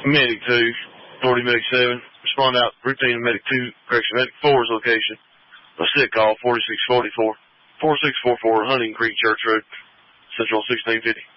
Medic 2, Authority Medic 7, respond out routine Medic 2, Medic 4's location. A sick call, 4644, 4644, Hunting Creek Church Road, Central 1650.